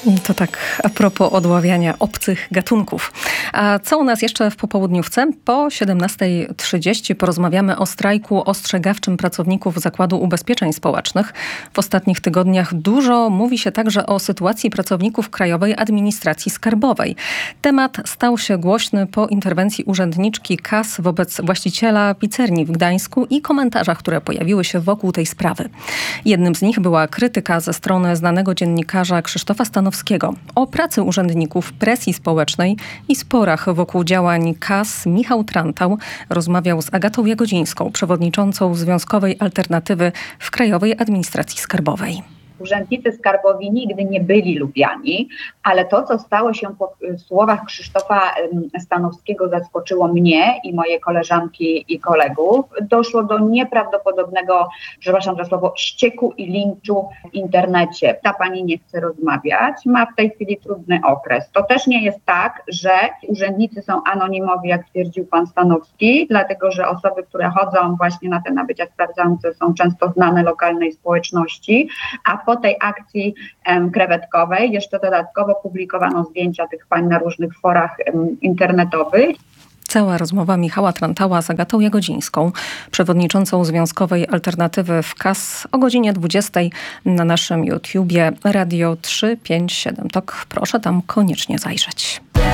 To tak a propos odławiania obcych gatunków. A co u nas jeszcze w popołudniówce? Po 17:30 porozmawiamy o strajku ostrzegawczym pracowników Zakładu Ubezpieczeń Społecznych. W ostatnich tygodniach dużo mówi się także o sytuacji pracowników Krajowej Administracji Skarbowej. Temat stał się głośny po interwencji urzędniczki KAS wobec właściciela pizzerii w Gdańsku i komentarzach, które pojawiły się wokół tej sprawy. Jednym z nich była krytyka ze strony znanego dziennikarza Krzysztofa Stanowskiego o pracy urzędników, presji społecznej i sporach wokół działań KAS. Michał Trantał rozmawiał z Agatą Jagodzińską, przewodniczącą Związkowej Alternatywy w Krajowej Administracji Skarbowej. Urzędnicy skarbowi nigdy nie byli lubiani, ale to, co stało się po słowach Krzysztofa Stanowskiego, zaskoczyło mnie i moje koleżanki i kolegów. Doszło do nieprawdopodobnego, przepraszam za słowo, ścieku i linczu w internecie. Ta pani nie chce rozmawiać, ma w tej chwili trudny okres. To też nie jest tak, że urzędnicy są anonimowi, jak twierdził pan Stanowski, dlatego że osoby, które chodzą właśnie na te nabycia sprawdzające, są często znane lokalnej społeczności, a po tej akcji krewetkowej jeszcze dodatkowo publikowano zdjęcia tych pań na różnych forach internetowych. Cała rozmowa Michała Trantała z Agatą Jagodzińską, przewodniczącą Związkowej Alternatywy w KAS, o godzinie 20 na naszym YouTubie Radio 357 TOK. Proszę tam koniecznie zajrzeć.